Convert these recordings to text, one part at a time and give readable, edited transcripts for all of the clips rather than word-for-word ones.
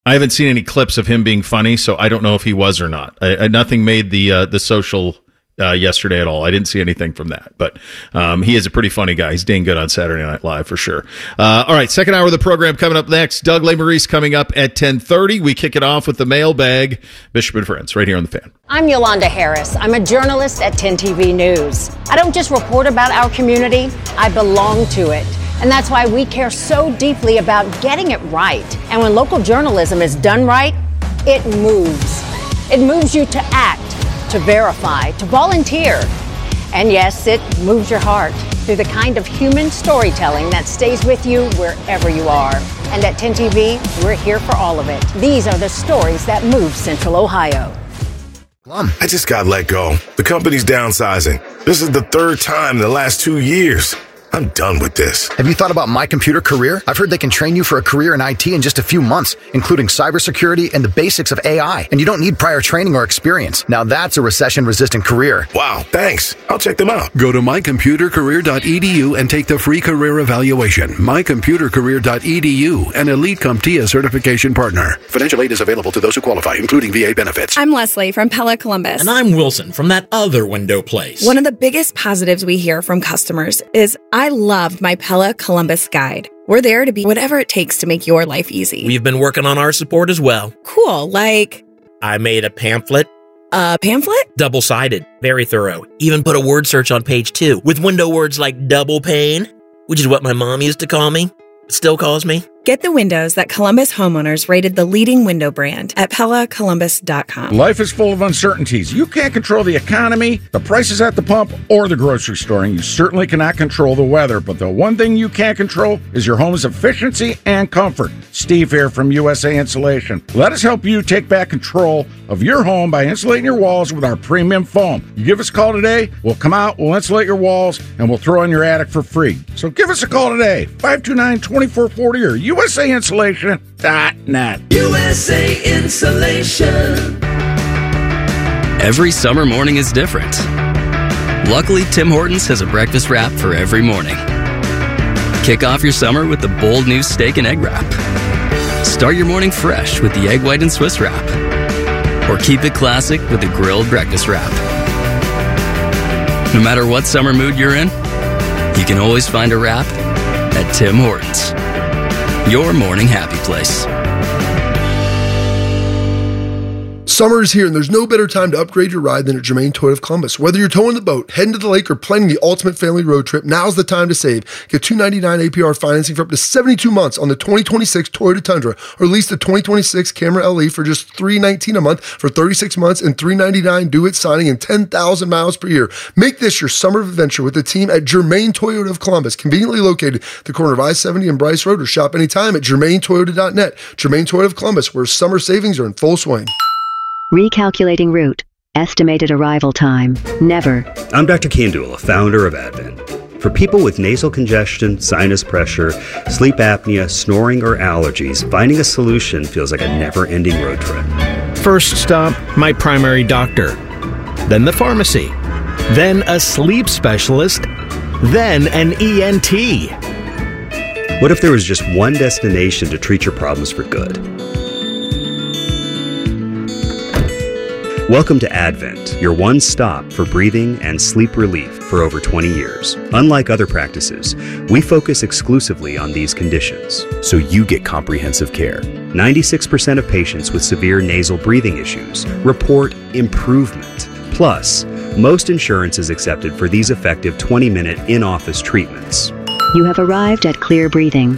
I haven't seen any clips of him being funny, so I don't know if he was or not. Nothing made the social yesterday at all. I didn't see anything from that, but he is a pretty funny guy. He's dang good on Saturday Night Live for sure. All right, second hour of the program coming up next. Doug Lesmerises coming up at 10:30. We kick it off with the mailbag. Bishop and Friends, right here on The Fan. I'm Yolanda Harris. I'm a journalist at 10 TV News. I don't just report about our community, I belong to it. And that's why we care so deeply about getting it right. And when local journalism is done right, it moves. It moves you to act, to verify, to volunteer. And yes, it moves your heart through the kind of human storytelling that stays with you wherever you are. And at 10 TV, we're here for all of it. These are the stories that move Central Ohio. I just got let go. The company's downsizing. This is the third time in the last 2 years. I'm done with this. Have you thought about My Computer Career? I've heard they can train you for a career in IT in just a few months, including cybersecurity and the basics of AI. And you don't need prior training or experience. Now that's a recession-resistant career. Wow, thanks. I'll check them out. Go to mycomputercareer.edu and take the free career evaluation. Mycomputercareer.edu, an Elite CompTIA certification partner. Financial aid is available to those who qualify, including VA benefits. I'm Leslie from Pella Columbus. And I'm Wilson from that other window place. One of the biggest positives we hear from customers is, I loved my Pella Columbus guide. We're there to be whatever it takes to make your life easy. We've been working on our support as well. Cool, like... I made a pamphlet. A pamphlet? Double-sided. Very thorough. Even put a word search on page 2 with window words like double pane, which is what my mom used to call me. Still calls me. Get the windows that Columbus homeowners rated the leading window brand at PellaColumbus.com. Life is full of uncertainties. You can't control the economy, the prices at the pump, or the grocery store, and you certainly cannot control the weather. But the one thing you can control is your home's efficiency and comfort. Steve here from USA Insulation. Let us help you take back control of your home by insulating your walls with our premium foam. You give us a call today, we'll come out, we'll insulate your walls, and we'll throw in your attic for free. So give us a call today, 529-2440 or USAinsulation.net. USA Insulation. Every summer morning is different. Luckily, Tim Hortons has a breakfast wrap for every morning. Kick off your summer with the bold new steak and egg wrap. Start your morning fresh with the egg white and Swiss wrap. Or keep it classic with the grilled breakfast wrap. No matter what summer mood you're in, you can always find a wrap at Tim Hortons. Your morning happy place. Summer is here, and there's no better time to upgrade your ride than at Germain Toyota of Columbus. Whether you're towing the boat, heading to the lake, or planning the ultimate family road trip, now's the time to save. Get $299 APR financing for up to 72 months on the 2026 Toyota Tundra, or lease the 2026 Camry LE for just $319 a month for 36 months and $399 due at signing and 10,000 miles per year. Make this your summer adventure with the team at Germain Toyota of Columbus, conveniently located at the corner of I-70 and Bryce Road, or shop anytime at GermainToyota.net. Germain Toyota of Columbus, where summer savings are in full swing. Recalculating route. Estimated arrival time. Never. I'm Dr. Kandula, founder of Advent. For people with nasal congestion, sinus pressure, sleep apnea, snoring, or allergies, finding a solution feels like a never-ending road trip. First stop, my primary doctor. Then the pharmacy. Then a sleep specialist. Then an ENT. What if there was just one destination to treat your problems for good? Welcome to Advent, your one stop for breathing and sleep relief for over 20 years. Unlike other practices, we focus exclusively on these conditions, so you get comprehensive care. 96% of patients with severe nasal breathing issues report improvement. Plus, most insurance is accepted for these effective 20-minute in-office treatments. You have arrived at Clear Breathing.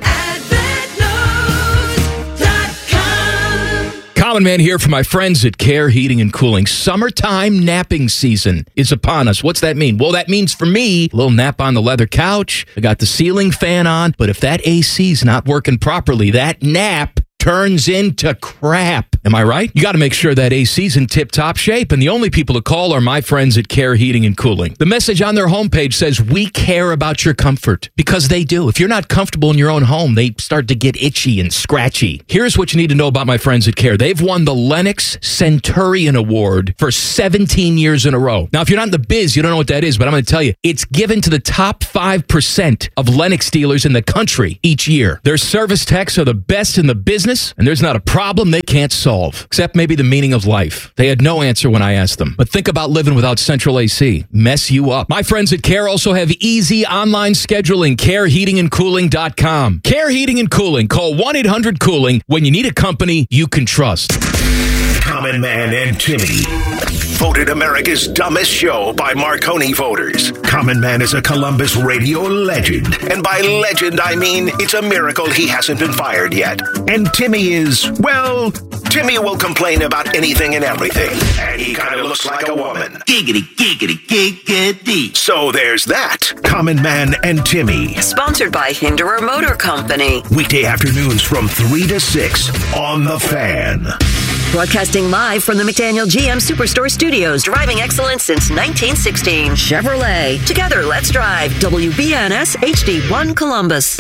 Common Man here for my friends at Care Heating and Cooling. Summertime napping season is upon us. What's that mean? Well, that means for me, a little nap on the leather couch. I got the ceiling fan on, but if that AC's not working properly, that nap turns into crap. Am I right? You got to make sure that AC's in tip-top shape, and the only people to call are my friends at Care Heating and Cooling. The message on their homepage says, we care about your comfort, because they do. If you're not comfortable in your own home, they start to get itchy and scratchy. Here's what you need to know about my friends at Care. They've won the Lennox Centurion Award for 17 years in a row. Now, if you're not in the biz, you don't know what that is, but I'm going to tell you, it's given to the top 5% of Lennox dealers in the country each year. Their service techs are the best in the business, business, and there's not a problem they can't solve, except maybe the meaning of life. They had no answer when I asked them. But think about living without central AC. Mess you up. My friends at Care also have easy online scheduling. CareHeatingandCooling.com. Care Heating and Cooling. Call 1-800-COOLING when you need a company you can trust. Common Man and Timmy. Voted America's dumbest show by Marconi voters. Common Man is a Columbus radio legend. And by legend, I mean it's a miracle he hasn't been fired yet. And Timmy is, well, Timmy will complain about anything and everything. And he kind of looks like a woman. Giggity, giggity, giggity. So there's that. Common Man and Timmy. Sponsored by Hinderer Motor Company. Weekday afternoons from 3 to 6 on The Fan. Broadcasting live from the McDaniel GM Superstore Studios, driving excellence since 1916. Chevrolet. Together, let's drive. WBNS HD1 Columbus.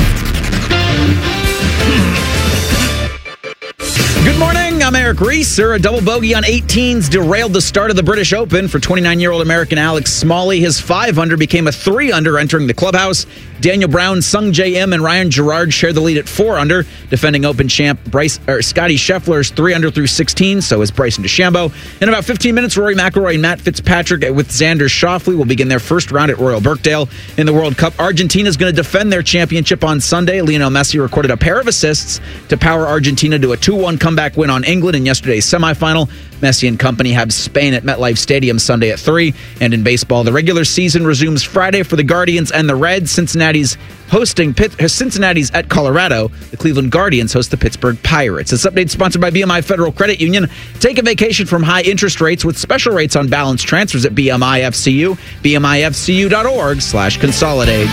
Good morning, I'm Eric Reeser. A double bogey on 18s derailed the start of the British Open for 29-year-old American Alex Smalley. His 5-under became a 3-under entering the clubhouse. Daniel Brown, Sung J M, and Ryan Gerard shared the lead at 4-under. Defending Open champ Scotty Scheffler's 3-under through 16, so is Bryson DeChambeau. In about 15 minutes, Rory McIlroy and Matt Fitzpatrick with Xander Schauffele will begin their first round at Royal Birkdale. In the World Cup, Argentina is going to defend their championship on Sunday. Lionel Messi recorded a pair of assists to power Argentina to a 2-1 comeback win on England in yesterday's semifinal. Messi and company have Spain at MetLife Stadium Sunday at 3. And in baseball, the regular season resumes Friday for the Guardians and the Reds. Cincinnati's at Colorado. The Cleveland Guardians host the Pittsburgh Pirates. This update is sponsored by BMI Federal Credit Union. Take a vacation from high interest rates with special rates on balance transfers at BMI FCU. BMIFCU.org/consolidate.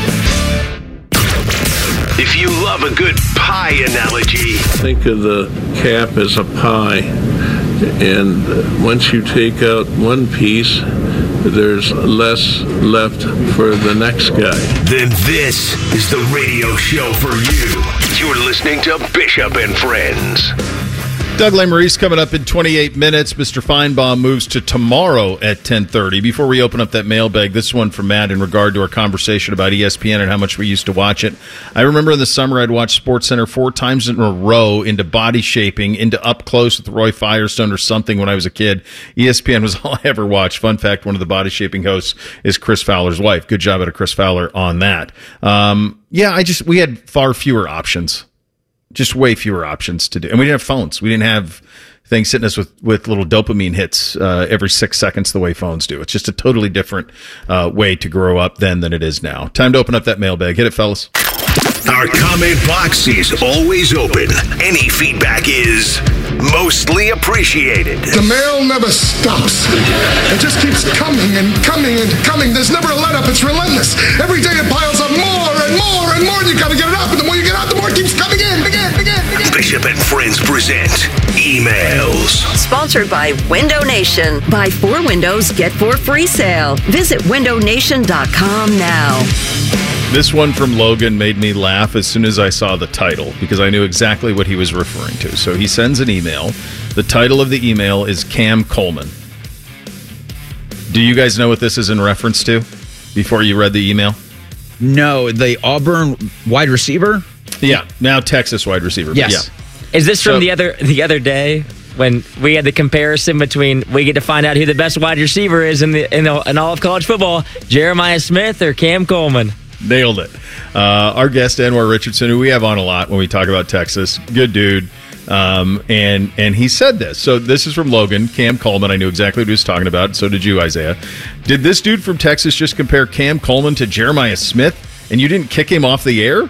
If you love a good pie analogy, think of the cap as a pie, and once you take out one piece, there's less left for the next guy. Then this is the radio show for you. You're listening to Bishop and Friends. Doug Lesmerises coming up in 28 minutes. Mr. Feinbaum moves to tomorrow at 10:30. Before we open up that mailbag, this one from Matt in regard to our conversation about ESPN and how much we used to watch it. I remember in the summer I'd watch SportsCenter 4 times in a row into Body Shaping, into Up Close with Roy Firestone or something when I was a kid. ESPN was all I ever watched. Fun fact, one of the Body Shaping hosts is Chris Fowler's wife. Good job out of Chris Fowler on that. We had far fewer options. Just way fewer options to do. And we didn't have phones. We didn't have things hitting us with little dopamine hits every 6 seconds the way phones do. It's just a totally different way to grow up then than it is now. Time to open up that mailbag. Hit it, fellas. Our comment box is always open. Any feedback is mostly appreciated. The mail never stops. It just keeps coming and coming and coming. There's never a let up. It's relentless. Every day it piles up more and more and more. You gotta get it up, and the more you get out, the more it keeps coming in. Again. Bishop and Friends present emails. Sponsored by Window Nation. Buy 4 windows, get 4 free sale. Visit windownation.com now. This one from Logan made me laugh as soon as I saw the title because I knew exactly what he was referring to. So he sends an email. The title of the email is Cam Coleman. Do you guys know what this is in reference to before you read the email? No, the Auburn wide receiver? Yeah, now Texas wide receiver. Yes. Yeah. Is this from the other day when we had the comparison between we get to find out who the best wide receiver is in all of college football, Jeremiah Smith or Cam Coleman? Nailed it. Our guest, Anwar Richardson, who we have on a lot when we talk about Texas, good dude. And he said this. So this is from Logan, Cam Coleman. I knew exactly what he was talking about. So did you, Isaiah. Did this dude from Texas just compare Cam Coleman to Jeremiah Smith, and you didn't kick him off the air?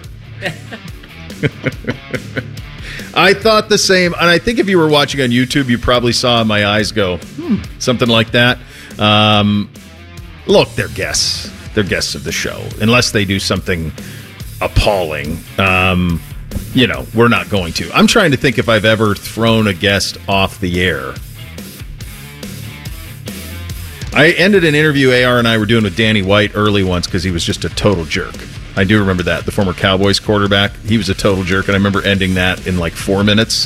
I thought the same, and I think if you were watching on YouTube, you probably saw my eyes go, something like that. Look, they're guests. They're guests of the show. Unless they do something appalling, we're not going to. I'm trying to think if I've ever thrown a guest off the air. I ended an interview AR and I were doing with Danny White early once because he was just a total jerk. I do remember that. The former Cowboys quarterback. He was a total jerk, and I remember ending that in like 4 minutes.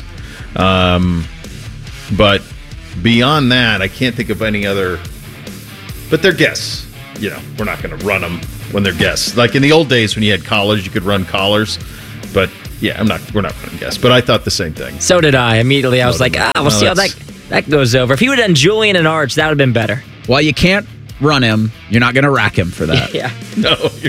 But beyond that, I can't think of any other. But they're guests. We're not going to run them when they're guests. Like in the old days when you had collars, you could run collars. But, Yeah, we're not going to guess, but I thought the same thing. So did I. Immediately, I was like, we'll see how that goes over. If he would have done Julian and Arch, that would have been better. Well, you can't run him. You're not going to rack him for that. Yeah. No, you're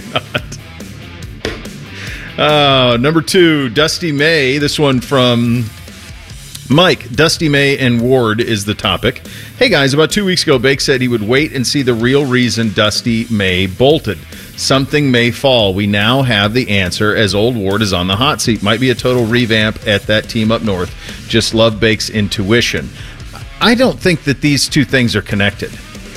not. Number 2, Dusty May. This one from Mike. Dusty May and Ward is the topic. Hey, guys, about 2 weeks ago, Bake said he would wait and see the real reason Dusty May bolted. Something may fall. We now have the answer as old Ward is on the hot seat. Might be a total revamp at that team up north. Just love Bake's intuition. I don't think that these two things are connected.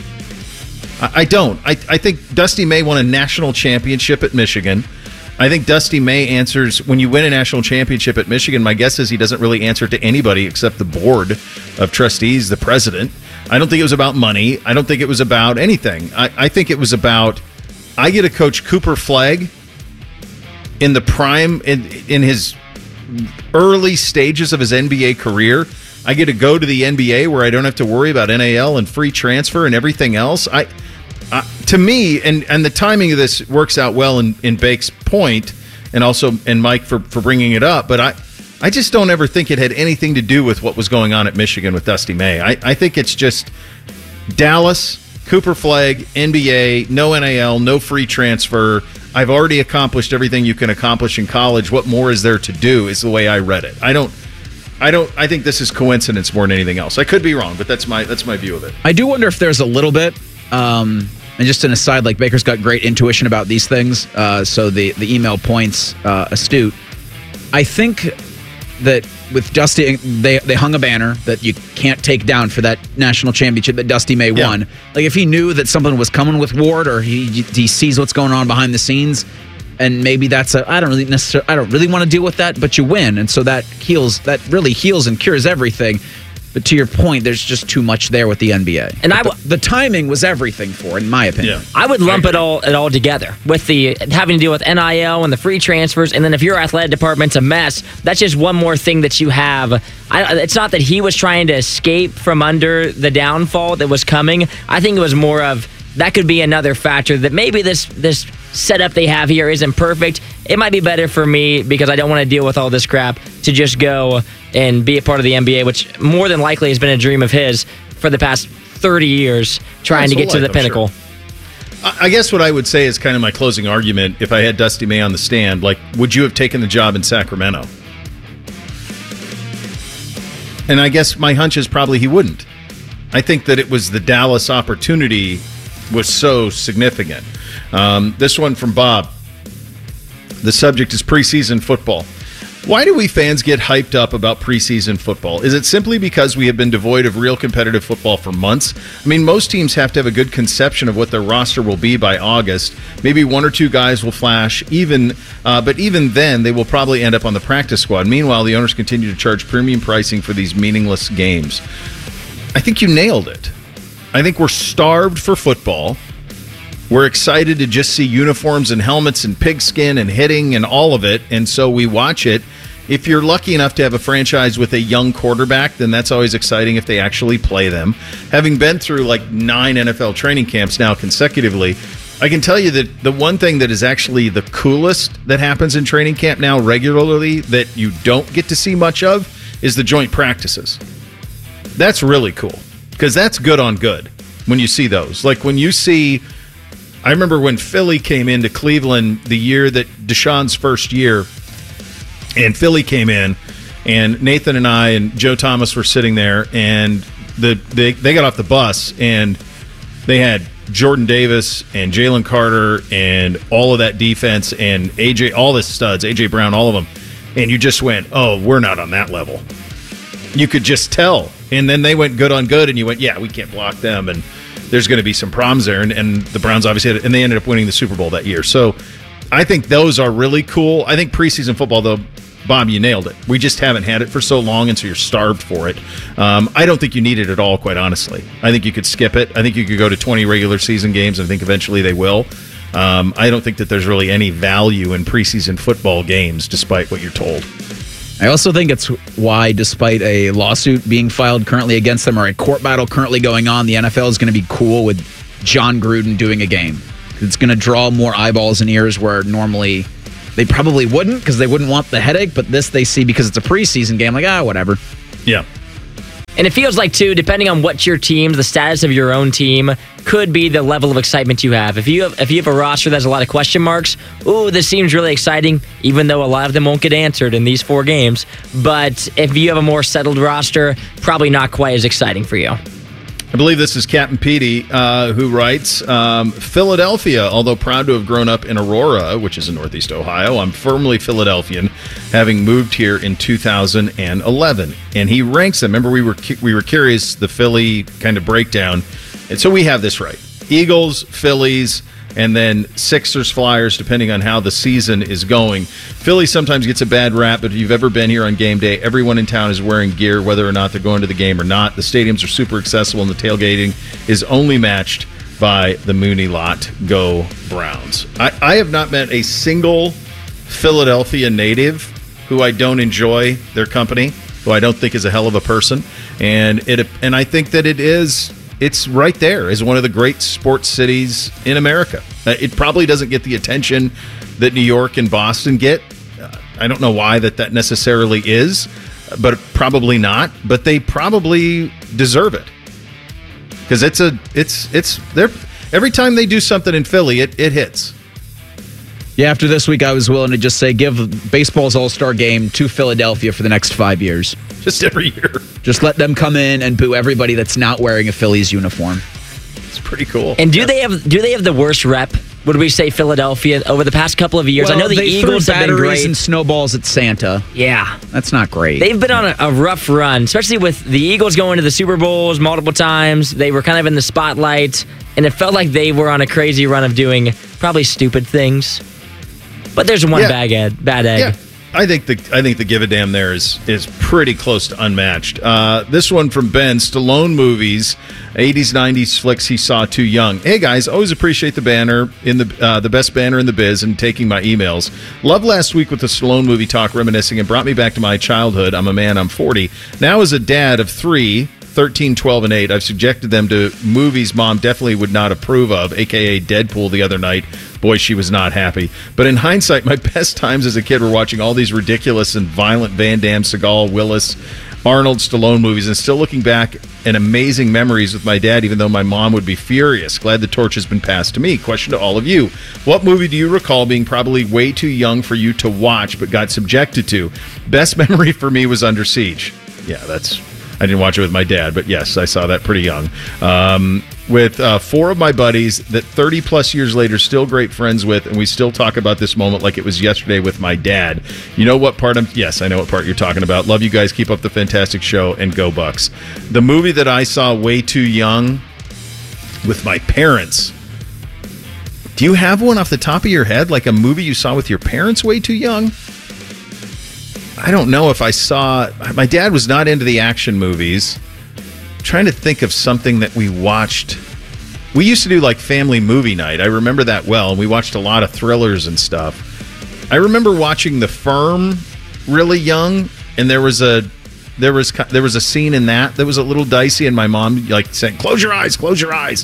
I don't. I think Dusty May won a national championship at Michigan. I think Dusty May answers, when you win a national championship at Michigan, my guess is he doesn't really answer to anybody except the board of trustees, the president. I don't think it was about money. I don't think it was about anything. I think it was about, I get to coach Cooper Flagg in the prime, in his early stages of his NBA career. I get to go to the NBA where I don't have to worry about NIL and free transfer and everything else. To me, and the timing of this works out well in Bake's point, and also in Mike for bringing it up, but I just don't ever think it had anything to do with what was going on at Michigan with Dusty May. I think it's just Dallas, Cooper Flagg, NBA, no NIL, no free transfer. I've already accomplished everything you can accomplish in college. What more is there to do is the way I read it. I think this is coincidence more than anything else. I could be wrong, but that's my view of it. I do wonder if there's a little bit, and just an aside, like Baker's got great intuition about these things, so the email points astute. I think that with Dusty, they hung a banner that you can't take down for that national championship that Dusty May won. Like if he knew that something was coming with Ward, or he sees what's going on behind the scenes, and maybe that's I don't really want to deal with that, but you win, and so that really heals and cures everything. But to your point, there's just too much there with the NBA. And the timing was everything for it, in my opinion. Yeah. I would lump it all together with the having to deal with NIL and the free transfers. And then if your athletic department's a mess, that's just one more thing that you have. It's not that he was trying to escape from under the downfall that was coming. I think it was more of that could be another factor that maybe this setup they have here isn't perfect. It might be better for me because I don't want to deal with all this crap to just go and be a part of the NBA, which more than likely has been a dream of his for the past 30 years, trying to get to the pinnacle. Sure. I guess what I would say is kind of my closing argument. If I had Dusty May on the stand, like, would you have taken the job in Sacramento? And I guess my hunch is probably he wouldn't. I think that it was the Dallas opportunity was so significant. This one from Bob. The subject is preseason football. Why do we fans get hyped up about preseason football? Is it simply because we have been devoid of real competitive football for months? I mean, most teams have to have a good conception of what their roster will be by August. Maybe one or two guys will flash, but even then, they will probably end up on the practice squad. Meanwhile, the owners continue to charge premium pricing for these meaningless games. I think you nailed it. I think we're starved for football. We're excited to just see uniforms and helmets and pigskin and hitting and all of it, and so we watch it. If you're lucky enough to have a franchise with a young quarterback, then that's always exciting if they actually play them. Having been through like 9 NFL training camps now consecutively, I can tell you that the one thing that is actually the coolest that happens in training camp now regularly that you don't get to see much of is the joint practices. That's really cool because that's good on good when you see those. Like when you see... I remember when Philly came into Cleveland the year that Deshaun's first year, and Philly came in, and Nathan and I and Joe Thomas were sitting there, and they got off the bus, and they had Jordan Davis and Jalen Carter and all of that defense and AJ, all the studs, AJ Brown, all of them, and you just went, oh, we're not on that level. You could just tell. And then they went good on good, and you went, yeah, we can't block them, and there's going to be some problems there, and the Browns obviously had it, and they ended up winning the Super Bowl that year. So I think those are really cool. I think preseason football, though, Bob, you nailed it. We just haven't had it for so long, and so you're starved for it. I don't think you need it at all, quite honestly. I think you could skip it. I think you could go to 20 regular season games, and I think eventually they will. I don't think that there's really any value in preseason football games, despite what you're told. I also think it's why, despite a lawsuit being filed currently against them or a court battle currently going on, the NFL is going to be cool with John Gruden doing a game. It's going to draw more eyeballs and ears where normally they probably wouldn't because they wouldn't want the headache, but this they see because it's a preseason game, like, whatever. Yeah. And it feels like, too, depending on what your team, the status of your own team, could be the level of excitement you have. If you have a roster that has a lot of question marks, this seems really exciting, even though a lot of them won't get answered in these 4 games. But if you have a more settled roster, probably not quite as exciting for you. I believe this is Captain Petey who writes, Philadelphia, although proud to have grown up in Aurora, which is in Northeast Ohio, I'm firmly Philadelphian, having moved here in 2011. And he ranks them. Remember, we were curious, the Philly kind of breakdown. And so we have this right. Eagles, Phillies, and then Sixers, Flyers, depending on how the season is going. Philly sometimes gets a bad rap, but if you've ever been here on game day, everyone in town is wearing gear, whether or not they're going to the game or not. The stadiums are super accessible, and the tailgating is only matched by the Mooney Lot. Go Browns. I have not met a single Philadelphia native who I don't enjoy their company, who I don't think is a hell of a person. And I think that it's right there as one of the great sports cities in America. It probably doesn't get the attention that New York and Boston get. I don't know why that necessarily is, but probably not. But they probably deserve it because it's every time they do something in Philly, it hits. Yeah, after this week, I was willing to just say give baseball's All-Star game to Philadelphia for the next 5 years. Just every year. Just let them come in and boo everybody that's not wearing a Phillies uniform. It's pretty cool. And do they have the worst rep? Would we say Philadelphia over the past couple of years? Well, I know the Eagles have been great. And snowballs at Santa. Yeah. That's not great. They've been on a rough run, especially with the Eagles going to the Super Bowls multiple times. They were kind of in the spotlight, and it felt like they were on a crazy run of doing probably stupid things. But there's one bad egg. Yeah. I think the give a damn there is pretty close to unmatched. This one from Ben, Stallone movies, 80s, 90s flicks he saw too young. Hey guys, always appreciate the banner in the best banner in the biz and taking my emails. Loved last week with the Stallone movie talk reminiscing. It brought me back to my childhood. I'm a man, I'm 40. Now as a dad of 3, 13, 12, and 8, I've subjected them to movies Mom definitely would not approve of, a.k.a. Deadpool the other night. Boy, she was not happy. But in hindsight, my best times as a kid were watching all these ridiculous and violent Van Damme, Seagal, Willis, Arnold, Stallone movies, and still looking back and amazing memories with my dad, even though my mom would be furious. Glad the torch has been passed to me. Question to all of you. What movie do you recall being probably way too young for you to watch but got subjected to? Best memory for me was Under Siege. Yeah, I didn't watch it with my dad, but yes, I saw that pretty young. With 4 of my buddies that 30-plus years later, still great friends with, and we still talk about this moment like it was yesterday with my dad. You know what part yes, I know what part you're talking about. Love you guys. Keep up the fantastic show, and go Bucks. The movie that I saw way too young with my parents. Do you have one off the top of your head, like a movie you saw with your parents way too young? I don't know if I saw... My dad was not into the action movies. I'm trying to think of something that we watched. We used to do like family movie night. I remember that well, and we watched a lot of thrillers and stuff. I remember watching The Firm really young, and there was a scene in that was a little dicey, and my mom like said, "Close your eyes, close your eyes."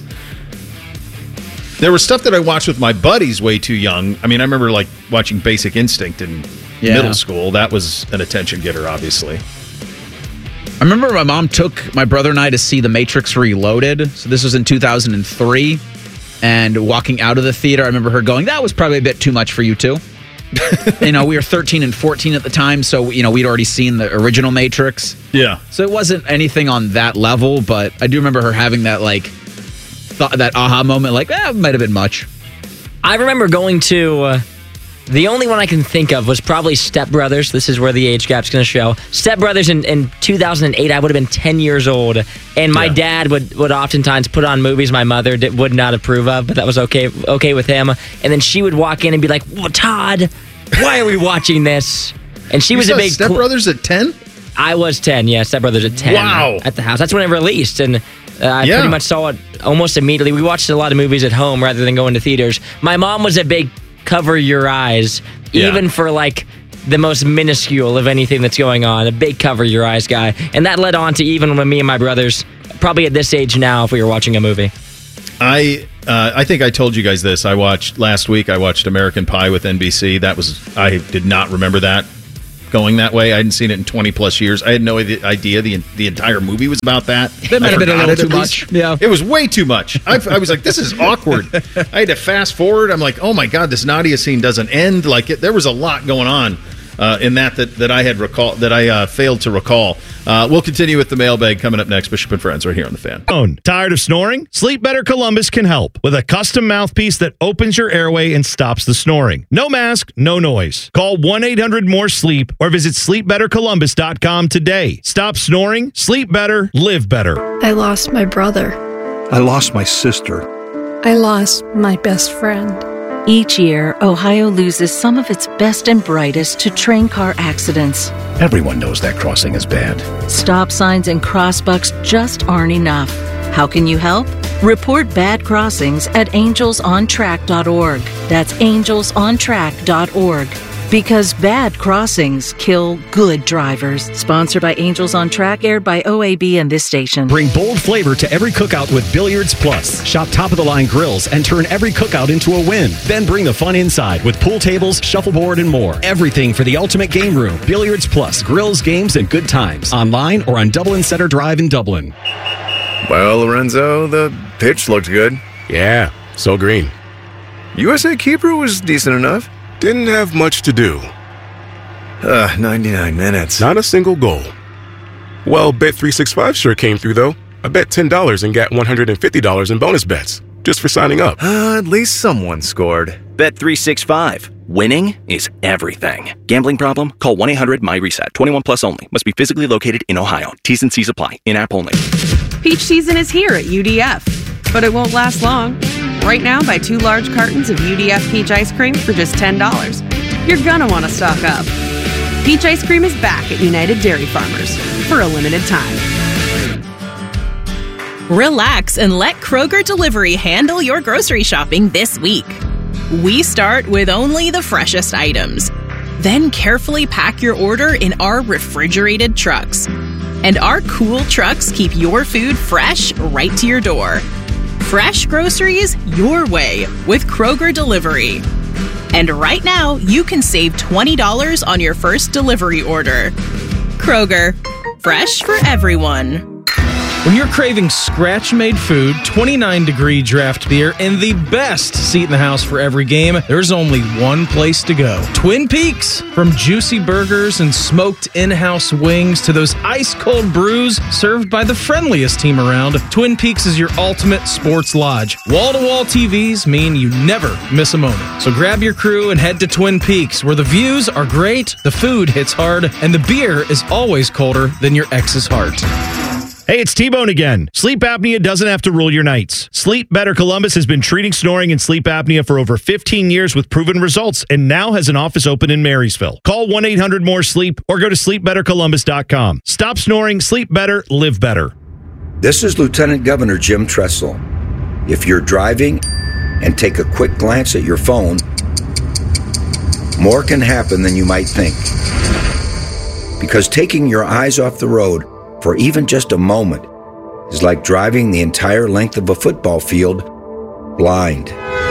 There was stuff that I watched with my buddies way too young. I mean, I remember like watching Basic Instinct in middle school. That was an attention getter, obviously. I remember my mom took my brother and I to see The Matrix Reloaded. So this was in 2003. And walking out of the theater, I remember her going, that was probably a bit too much for you too. We were 13 and 14 at the time. So, we'd already seen the original Matrix. Yeah. So it wasn't anything on that level. But I do remember her having that, that aha moment, it might have been much. I remember going to... the only one I can think of was probably Step Brothers. This is where the age gap's going to show. Step Brothers in 2008, I would have been 10 years old. And my dad would oftentimes put on movies my mother would not approve of, but that was okay with him. And then she would walk in and be like, well, Todd, why are we watching this? And she was a big... Step Brothers at 10? I was 10, yeah. Step Brothers at 10. Wow. At the house. That's when it released. And I pretty much saw it almost immediately. We watched a lot of movies at home rather than going to theaters. My mom was a big... cover your eyes, even for the most minuscule of anything that's going on. A big cover your eyes guy. And that led on to even when me and my brothers, probably at this age now, if we were watching a movie. I think I told you guys this. Last week I watched American Pie with NBC. I did not remember that going that way. I hadn't seen it in 20 plus years. I had no idea the entire movie was about that. That might have been a little too much. Yeah. It was way too much. I was like, this is awkward. I had to fast forward. I'm like, oh my God, this Nadia scene doesn't end. There was a lot going on in that I failed to recall. We'll continue with the mailbag coming up next. Bishop and Friends right here on The Fan. Tired of snoring? Sleep Better Columbus can help with a custom mouthpiece that opens your airway and stops the snoring. No mask, no noise. Call 1-800-MORE-SLEEP or visit sleepbettercolumbus.com today. Stop snoring, sleep better, live better. I lost my brother. I lost my sister. I lost my best friend. Each year, Ohio loses some of its best and brightest to train car accidents. Everyone knows that crossing is bad. Stop signs and crossbucks just aren't enough. How can you help? Report bad crossings at angelsontrack.org. That's angelsontrack.org. Because bad crossings kill good drivers. Sponsored by Angels on Track, aired by OAB and this station. Bring bold flavor to every cookout with Billiards Plus. Shop top-of-the-line grills and turn every cookout into a win. Then bring the fun inside with pool tables, shuffleboard, and more. Everything for the ultimate game room. Billiards Plus. Grills, games, and good times. Online or on Dublin Center Drive in Dublin. Well, Lorenzo, the pitch looked good. Yeah, so green. USA keeper was decent enough. Didn't have much to do. 99 minutes. Not a single goal. Well, Bet365 sure came through, though. I bet $10 and got $150 in bonus bets, just for signing up. At least someone scored. Bet365. Winning is everything. Gambling problem? Call 1-800-MY-RESET. 21 plus only. Must be physically located in Ohio. T's and C's apply. In-app only. Peach season is here at UDF, but it won't last long. Right now, buy 2 large cartons of UDF peach ice cream for just $10. You're gonna want to stock up. Peach ice cream is back at United Dairy Farmers for a limited time. Relax and let Kroger Delivery handle your grocery shopping this week. We start with only the freshest items. Then carefully pack your order in our refrigerated trucks. And our cool trucks keep your food fresh right to your door. Fresh groceries your way with Kroger Delivery. And right now, you can save $20 on your first delivery order. Kroger, fresh for everyone. When you're craving scratch-made food, 29-degree draft beer, and the best seat in the house for every game, there's only one place to go. Twin Peaks! From juicy burgers and smoked in-house wings to those ice-cold brews served by the friendliest team around, Twin Peaks is your ultimate sports lodge. Wall-to-wall TVs mean you never miss a moment. So grab your crew and head to Twin Peaks, where the views are great, the food hits hard, and the beer is always colder than your ex's heart. Hey, it's T-Bone again. Sleep apnea doesn't have to rule your nights. Sleep Better Columbus has been treating snoring and sleep apnea for over 15 years with proven results and now has an office open in Marysville. Call 1-800-MORE-SLEEP or go to sleepbettercolumbus.com. Stop snoring, sleep better, live better. This is Lieutenant Governor Jim Tressel. If you're driving and take a quick glance at your phone, more can happen than you might think. Because taking your eyes off the road for even just a moment is like driving the entire length of a football field blind.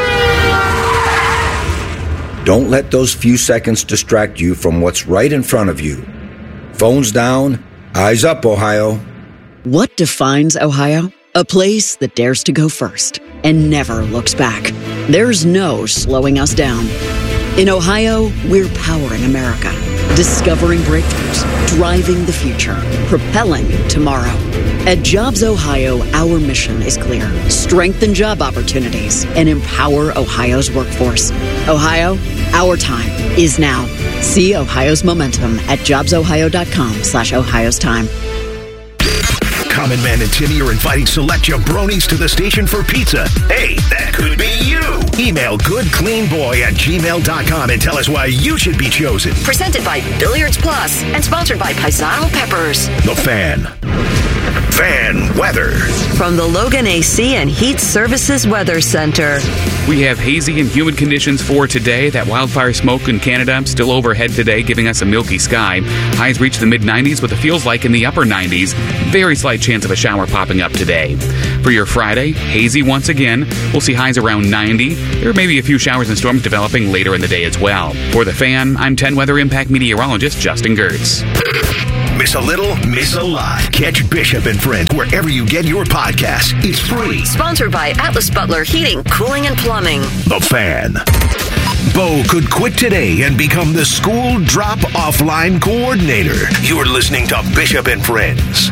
Don't let those few seconds distract you from what's right in front of you. Phones down, eyes up, Ohio. What defines Ohio? A place that dares to go first and never looks back. There's no slowing us down. In Ohio, we're powering America, discovering breakthroughs, driving the future, propelling tomorrow. At Jobs Ohio, our mission is clear. Strengthen job opportunities and empower Ohio's workforce. Ohio, our time is now. See Ohio's momentum at jobsohio.com/Ohio's time. Common Man and Timmy are inviting select jabronis to the station for pizza. Hey, that could be you. Email goodcleanboy@gmail.com and tell us why you should be chosen. Presented by Billiards Plus and sponsored by Paisano Peppers. The Fan. Fan weather. From the Logan AC and Heat Services Weather Center. We have hazy and humid conditions for today. That wildfire smoke in Canada still overhead today, giving us a milky sky. Highs reach the mid-90s with the feels like in the upper 90s. Very slight chance of a shower popping up today. For your Friday, hazy once again. We'll see highs around 90. There may be a few showers and storms developing later in the day as well. For the Fan, I'm 10 Weather Impact meteorologist Justin Gertz. Miss a little, miss a lot. Catch Bishop and Friends wherever you get your podcasts. It's free. Sponsored by Atlas Butler Heating, Cooling, and Plumbing. The Fan. Bo could quit today and become the school drop-off line coordinator. You're listening to Bishop and Friends.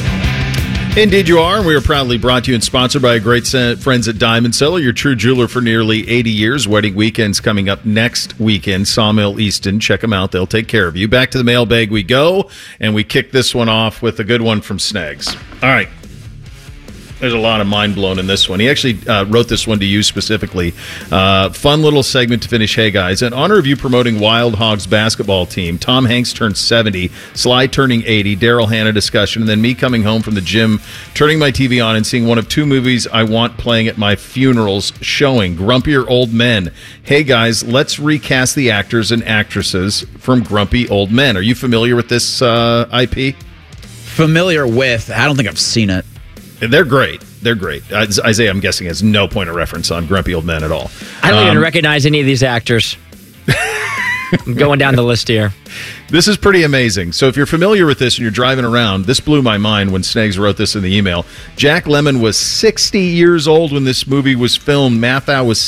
Indeed you are. We are proudly brought to you and sponsored by great friends at Diamond Cellar, your true jeweler for nearly 80 years. Wedding weekend's coming up next weekend. Sawmill Easton. Check them out. They'll take care of you. Back to the mailbag we go, and we kick this one off with a good one from Sneggs. All right. There's a lot of mind blown in this one. He actually wrote this one to you specifically. Fun little segment to finish. Hey, guys. In honor of you promoting Wild Hogs basketball team, Tom Hanks turned 70, Sly turning 80, Daryl Hannah discussion, and then me coming home from the gym, turning my TV on and seeing one of two movies I want playing at my funerals showing, Grumpier Old Men. Hey, guys, let's recast the actors and actresses from Grumpy Old Men. Are you familiar with this IP? Familiar with. I don't think I've seen it. They're great. They're great. Isaiah, I'm guessing, has no point of reference on Grumpy Old Men at all. I don't even recognize any of these actors. I'm going down the list here. This is pretty amazing. So if you're familiar with this and you're driving around, this blew my mind when Sneggs wrote this in the email. Jack Lemmon was 60 years old when this movie was filmed. Mathau was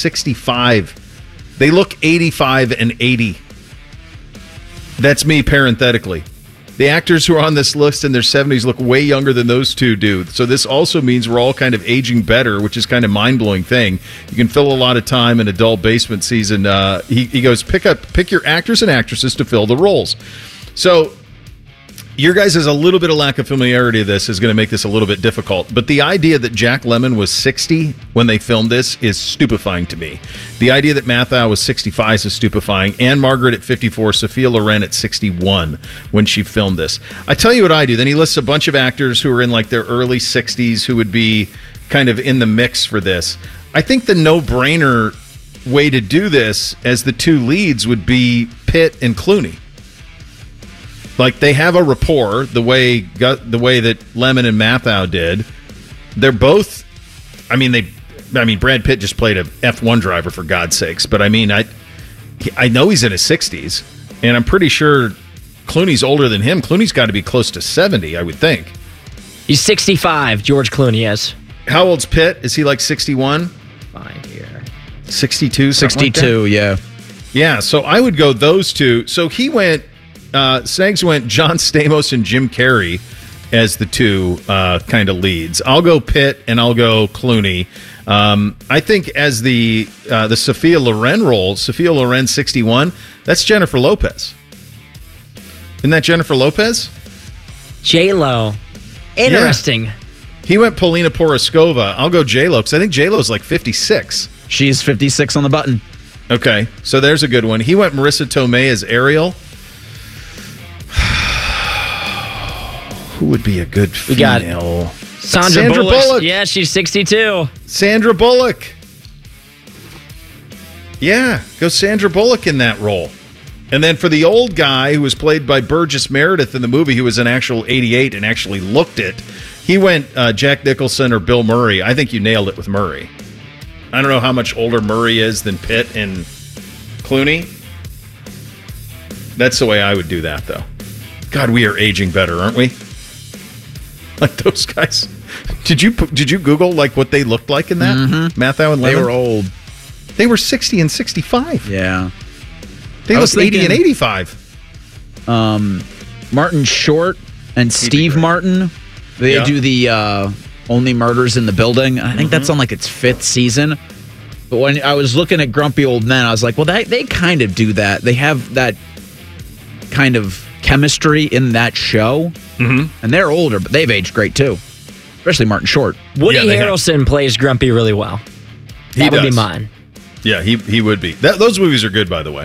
65. They look 85 and 80. That's me parenthetically. The actors who are on this list in their 70s look way younger than those two do. So this also means we're all kind of aging better, which is kind of mind-blowing thing. You can fill a lot of time in a dull basement season. He goes, pick your actors and actresses to fill the roles. So your guys' a little bit of lack of familiarity of this is going to make this a little bit difficult. But the idea that Jack Lemmon was 60 when they filmed this is stupefying to me. The idea that Mathau was 65 is stupefying. Anne Margaret at 54, Sophia Loren at 61 when she filmed this. I tell you what I do. Then he lists a bunch of actors who are in like their early 60s who would be kind of in the mix for this. I think the no-brainer way to do this as the two leads would be Pitt and Clooney. Like, they have a rapport the way that Lemmon and Mathau did. They're both, I mean, Brad Pitt just played a F1 driver, for God's sakes. But, I mean, I know he's in his 60s, and I'm pretty sure Clooney's older than him. Clooney's got to be close to 70, I would think. He's 65, George Clooney is. How old's Pitt? Is he like 61? Fine here. 62? 62, like yeah. Yeah, so I would go those two. So he went... Sneggs went John Stamos and Jim Carrey as the two kind of leads. I'll go Pitt and I'll go Clooney. I think as the Sophia Loren role, Sophia Loren 61, that's Jennifer Lopez. Isn't that Jennifer Lopez? J-Lo. Interesting. Yeah. He went Paulina Poroskova. I'll go J-Lo because I think J-Lo's like 56. She's 56 on the button. Okay, so there's a good one. He went Marissa Tomei as Ariel. Who would be a good female? We got Sandra Bullock. Yeah, she's 62. Sandra Bullock. Yeah, go Sandra Bullock in that role. And then for the old guy who was played by Burgess Meredith in the movie, who was an actual 88 and actually looked it, he went Jack Nicholson or Bill Murray. I think you nailed it with Murray. I don't know how much older Murray is than Pitt and Clooney. That's the way I would do that, though. God, we are aging better, aren't we? Like those guys. Did you Google like what they looked like in that? Mm-hmm. Mathau and Lemmon? They were old. They were 60 and 65. Yeah. They looked 80 and 85. Martin Short and Steve Martin. They do the Only Murders in the Building. I think that's on like its 5th season. But when I was looking at Grumpy Old Men, I was like, well, they kind of do that. They have that kind of chemistry in that show. Mm-hmm. And they're older, but they've aged great too. Especially Martin Short. Woody Harrelson plays Grumpy really well. That would be mine. Yeah, he would be. Those movies are good, by the way.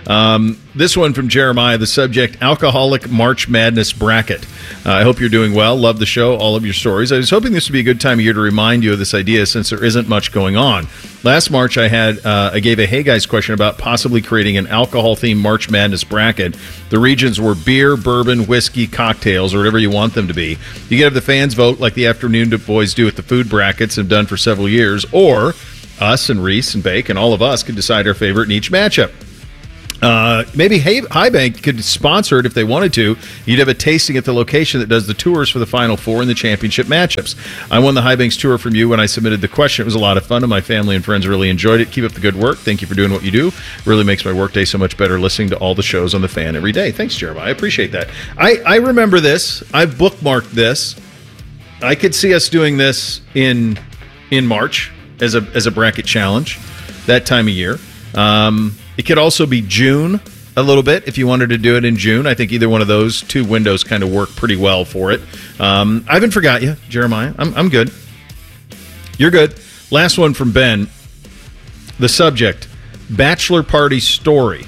This one from Jeremiah, the subject, Alcoholic March Madness Bracket. I hope you're doing well. Love the show, all of your stories. I was hoping this would be a good time of year to remind you of this idea since there isn't much going on. Last March, I gave a Hey Guys question about possibly creating an alcohol-themed March Madness bracket. The regions were beer, bourbon, whiskey, cocktails, or whatever you want them to be. You can have the fans vote like the Afternoon Boys do with the food brackets and have done for several years, or us and Reese and Bake and all of us could decide our favorite in each matchup. Maybe High Bank could sponsor it if they wanted to. You'd have a tasting at the location that does the tours for the Final Four and the championship matchups. I won the High Banks tour from you when I submitted the question. It was a lot of fun, and my family and friends really enjoyed it. Keep up the good work. Thank you for doing what you do. Really makes my workday so much better listening to all the shows on the Fan every day. Thanks, Jeremiah. I appreciate that. I remember this. I've bookmarked this. I could see us doing this in March as a bracket challenge that time of year. It could also be June a little bit if you wanted to do it in June. I think either one of those two windows kind of work pretty well for it. I haven't forgot you, Jeremiah. I'm good. You're good. Last one from Ben. The subject, bachelor party story.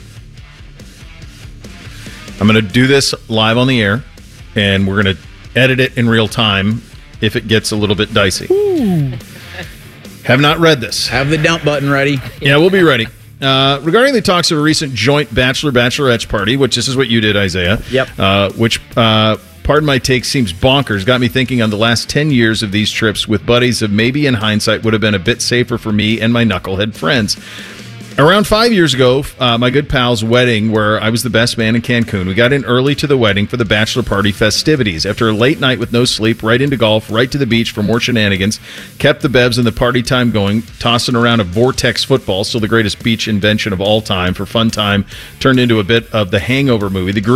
I'm going to do this live on the air, and we're going to edit it in real time if it gets a little bit dicey. Ooh. Have not read this. Have the dump button ready. Yeah, we'll be ready. Regarding the talks of a recent joint bachelor-bachelorette party, which this is what you did, Isaiah. Yep. Which, pardon my take, seems bonkers. Got me thinking on the last 10 years of these trips with buddies of maybe in hindsight would have been a bit safer for me and my knucklehead friends. Around 5 years ago, my good pal's wedding, where I was the best man in Cancun, we got in early to the wedding for the bachelor party festivities. After a late night with no sleep, right into golf, right to the beach for more shenanigans, kept the bevs and the party time going, tossing around a Vortex football, still the greatest beach invention of all time, for fun time, turned into a bit of the Hangover movie. The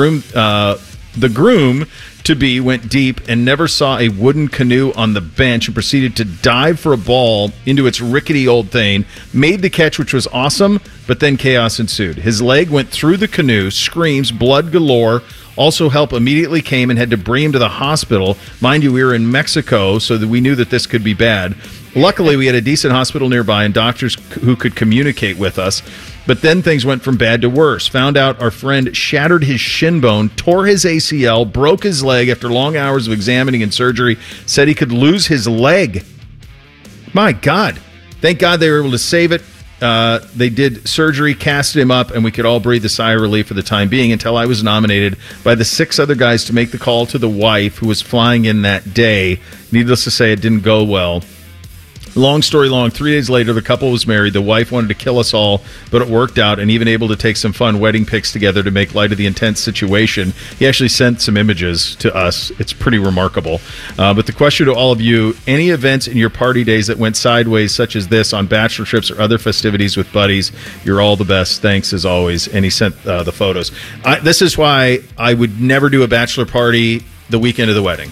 groom-to-be went deep and never saw a wooden canoe on the bench and proceeded to dive for a ball into its rickety old thing, made the catch, which was awesome, but then chaos ensued. His leg went through the canoe, screams, blood galore. Also, help immediately came and had to bring him to the hospital. Mind you, we were in Mexico, so that we knew that this could be bad. Luckily, we had a decent hospital nearby and doctors who could communicate with us. But then things went from bad to worse. Found out our friend shattered his shin bone, tore his ACL, broke his leg after long hours of examining and surgery, said he could lose his leg. My God. Thank God they were able to save it. They did surgery, casted him up, and we could all breathe a sigh of relief for the time being until I was nominated by the 6 other guys to make the call to the wife who was flying in that day. Needless to say, it didn't go well. Long story long, 3 days later, the couple was married. The wife wanted to kill us all, but it worked out, and even able to take some fun wedding pics together to make light of the intense situation. He actually sent some images to us. It's pretty remarkable. But the question to all of you, any events in your party days that went sideways, such as this, on bachelor trips or other festivities with buddies, you're all the best. Thanks, as always. And he sent the photos. This is why I would never do a bachelor party the weekend of the wedding.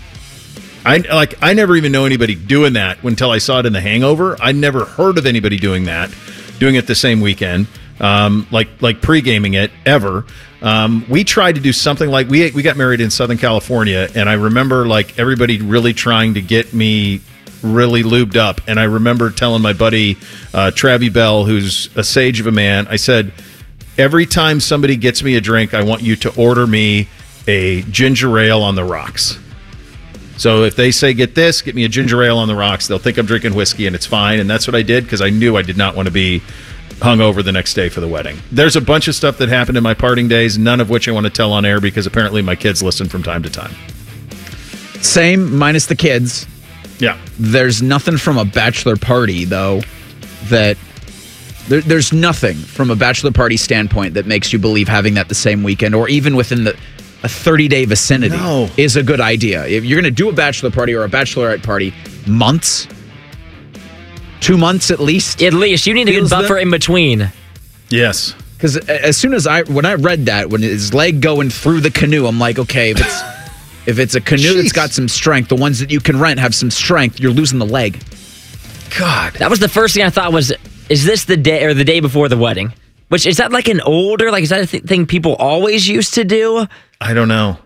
I never even know anybody doing that until I saw it in The Hangover. I never heard of anybody doing it the same weekend, like pre-gaming it ever. We tried to do something like we got married in Southern California, and I remember like everybody really trying to get me really lubed up. And I remember telling my buddy Travie Bell, who's a sage of a man, I said, every time somebody gets me a drink, I want you to order me a ginger ale on the rocks. So if they say, get me a ginger ale on the rocks, they'll think I'm drinking whiskey, and it's fine. And that's what I did, because I knew I did not want to be hungover the next day for the wedding. There's a bunch of stuff that happened in my partying days, none of which I want to tell on air, because apparently my kids listen from time to time. Same, minus the kids. Yeah. There's nothing from a bachelor party, though, that... There's nothing from a bachelor party standpoint that makes you believe having that the same weekend, or even within a 30-day vicinity is a good idea. If you're going to do a bachelor party or a bachelorette party, months, 2 months at least. At least. You need a good buffer in between. Yes. Because as soon as when I read that, when his leg going through the canoe, I'm like, okay, if it's a canoe that's got some strength, the ones that you can rent have some strength, you're losing the leg. God. That was the first thing I thought was, is this the day or the day before the wedding? Which, is that like an older, is that a thing people always used to do? I don't know.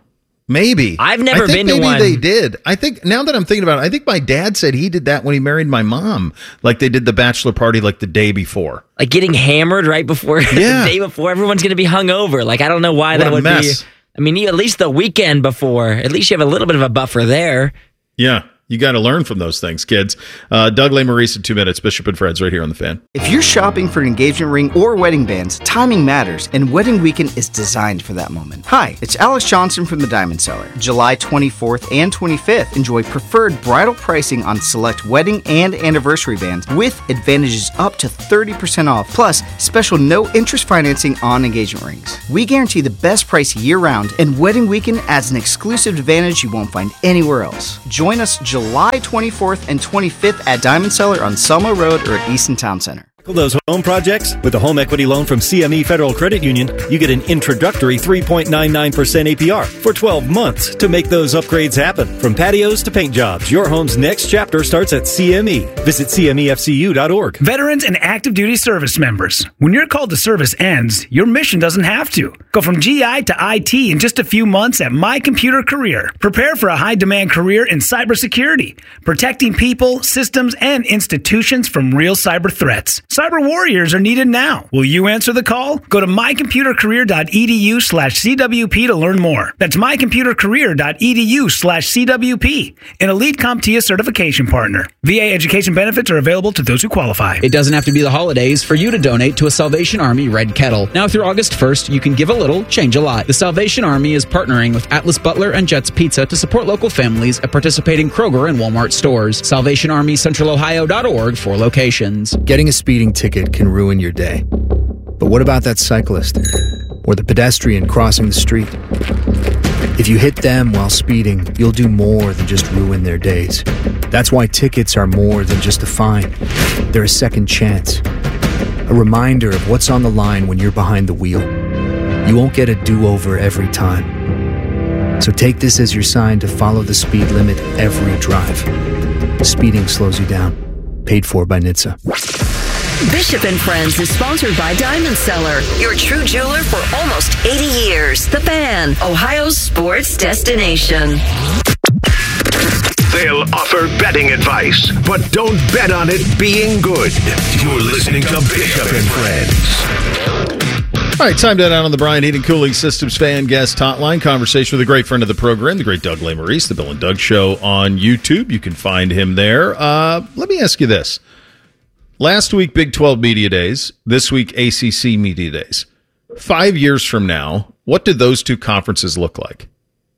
Maybe. I've never been to maybe one. They did. I think, now that I'm thinking about it, I think my dad said he did that when he married my mom. Like they did the bachelor party like the day before. Like getting hammered right before the day before. Everyone's going to be hungover. Like I don't know why that would be. I mean, at least the weekend before. At least you have a little bit of a buffer there. Yeah. You got to learn from those things, kids. Doug Lesmerises in 2 minutes. Bishop and Friends right here on The Fan. If you're shopping for an engagement ring or wedding bands, timing matters, and Wedding Weekend is designed for that moment. Hi, it's Alex Johnson from the Diamond Cellar. July 24th and 25th, enjoy preferred bridal pricing on select wedding and anniversary bands with advantages up to 30% off, plus special no-interest financing on engagement rings. We guarantee the best price year-round, and Wedding Weekend adds an exclusive advantage you won't find anywhere else. Join us July 24th and 25th at Diamond Cellar on Selma Road or at Easton Town Center. Those home projects? With the home equity loan from CME Federal Credit Union, you get an introductory 3.99% APR for 12 months to make those upgrades happen. From patios to paint jobs, your home's next chapter starts at CME. Visit CMEFCU.org. Veterans and active duty service members. When your call to service ends, your mission doesn't have to. Go from GI to IT in just a few months at My Computer Career. Prepare for a high-demand career in cybersecurity, protecting people, systems, and institutions from real cyber threats. Cyber warriors are needed now. Will you answer the call? Go to mycomputercareer.edu/CWP to learn more. That's mycomputercareer.edu/CWP, an elite CompTIA certification partner. VA education benefits are available to those who qualify. It doesn't have to be the holidays for you to donate to a Salvation Army Red Kettle. Now through August 1st, you can give a little, change a lot. The Salvation Army is partnering with Atlas Butler and Jets Pizza to support local families at participating Kroger and Walmart stores. SalvationArmyCentralOhio.org for locations. Getting a speeding ticket can ruin your day. But what about that cyclist or the pedestrian crossing the street? If you hit them while speeding, you'll do more than just ruin their days. That's why tickets are more than just a fine. They're a second chance. A reminder of what's on the line when you're behind the wheel. You won't get a do-over every time. So take this as your sign to follow the speed limit every drive. Speeding slows you down. Paid for by NHTSA. Bishop and Friends is sponsored by Diamond Cellar, your true jeweler for almost 80 years. The Fan, Ohio's sports destination. They'll offer betting advice, but don't bet on it being good. You're listening to Bishop and Friends. All right, time to head out on the Brian Heating Cooling Systems Fan Guest Hotline. Conversation with a great friend of the program, the great Doug Lesmerises, the Bill and Doug Show on YouTube. You can find him there. Let me ask you this. Last week, Big 12 Media Days. This week, ACC Media Days. 5 years from now, what do those two conferences look like?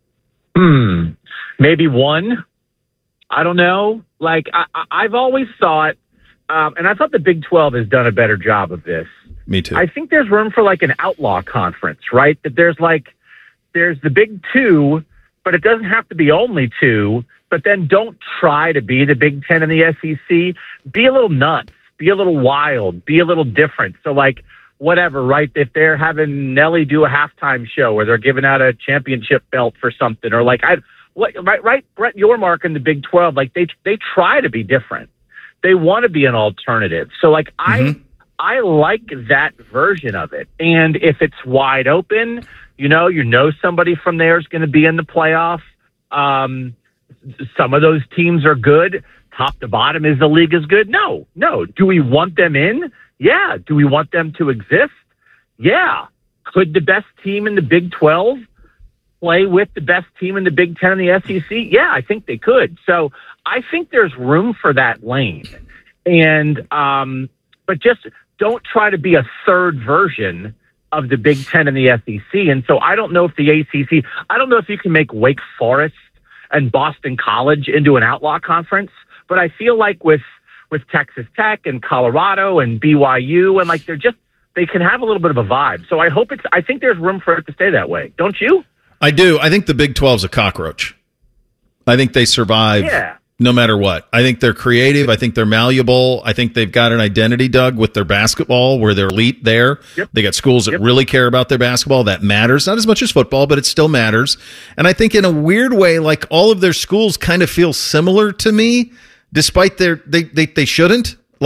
Maybe one. I don't know. Like, I've always thought, and I thought the Big 12 has done a better job of this. Me too. I think there's room for like an outlaw conference, right? That there's the Big Two, but it doesn't have to be only two. But then don't try to be the Big Ten and the SEC. Be a little nuts. Be a little wild. Be a little different. So like whatever, right? If they're having Nelly do a halftime show, or they're giving out a championship belt for something, or like right, Brett Yormark in the Big 12, like they try to be different. They want to be an alternative. So like I like that version of it. And if it's wide open, you know somebody from there is going to be in the playoff. Some of those teams are good. Top to bottom, is the league as good? No. Do we want them in? Yeah. Do we want them to exist? Yeah. Could the best team in the Big 12 play with the best team in the Big 10 and the SEC? Yeah, I think they could. So I think there's room for that lane. And, but just don't try to be a third version of the Big 10 and the SEC. And so I don't know if the ACC, I don't know if you can make Wake Forest and Boston College into an outlaw conference, but I feel like with Texas Tech and Colorado and BYU, and like they can have a little bit of a vibe. So I think there's room for it to stay that way. Don't you? I do. I think the Big 12's a cockroach. I think they survive no matter what. I think they're creative. I think they're malleable. I think they've got an identity, Doug, with their basketball, where they're elite there. Yep. They got schools that really care about their basketball. That matters. Not as much as football, but it still matters. And I think in a weird way, like all of their schools kind of feel similar to me, despite they shouldn't. Like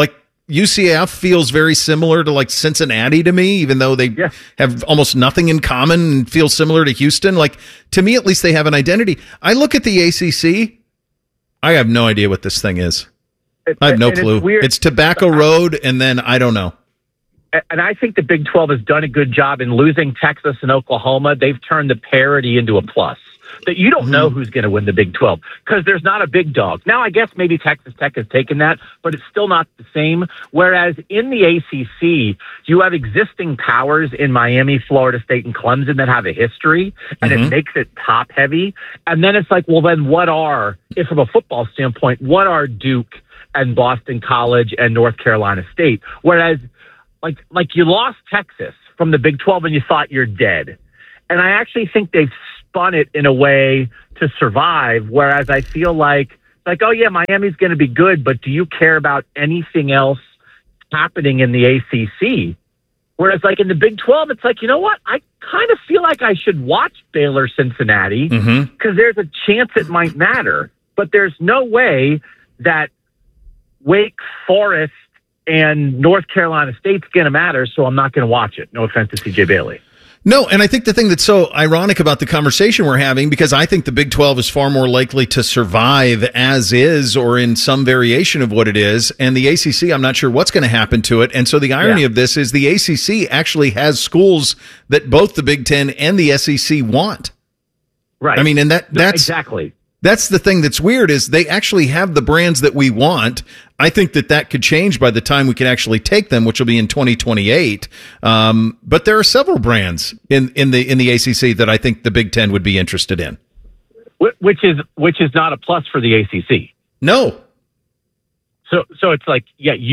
UCF feels very similar to like Cincinnati to me, even though they have almost nothing in common and feel similar to Houston. Like, to me, at least they have an identity. I look at the ACC. I have no idea what this thing is. I have no clue. It's Tobacco Road, and then I don't know. And I think the Big 12 has done a good job in losing Texas and Oklahoma. They've turned the parity into a plus. That you don't know who's going to win the Big 12 because there's not a big dog. Now, I guess maybe Texas Tech has taken that, but it's still not the same. Whereas in the ACC, you have existing powers in Miami, Florida State, and Clemson that have a history, and it makes it top heavy. And then it's like, well, then what are, if from a football standpoint, what are Duke and Boston College and North Carolina State? Whereas, like you lost Texas from the Big 12 and you thought you're dead. And I actually think they've spun it in a way to survive, whereas I feel like, oh, yeah, Miami's going to be good, but do you care about anything else happening in the ACC? Whereas, like, in the Big 12, it's like, you know what? I kind of feel like I should watch Baylor Cincinnati because there's a chance it might matter. But there's no way that Wake Forest and North Carolina State's going to matter, so I'm not going to watch it. No offense to CJ Bailey. No, and I think the thing that's so ironic about the conversation we're having, because I think the Big 12 is far more likely to survive as is or in some variation of what it is, and the ACC, I'm not sure what's going to happen to it. And so the irony of this is the ACC actually has schools that both the Big Ten and the SEC want. Right. I mean, and that's exactly. That's the thing that's weird is they actually have the brands that we want. I think that could change by the time we can actually take them, which will be in 2028. But there are several brands in the ACC that I think the Big Ten would be interested in. Which is not a plus for the ACC. No. So it's like,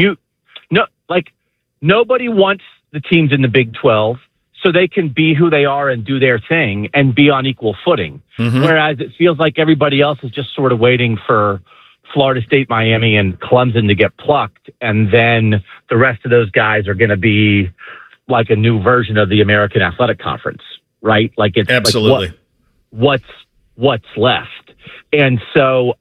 nobody wants the teams in the Big 12 so they can be who they are and do their thing and be on equal footing. Whereas it feels like everybody else is just sort of waiting for Florida State, Miami, and Clemson to get plucked. And then the rest of those guys are going to be like a new version of the American Athletic Conference, right? Like it's absolutely like what's left. And so,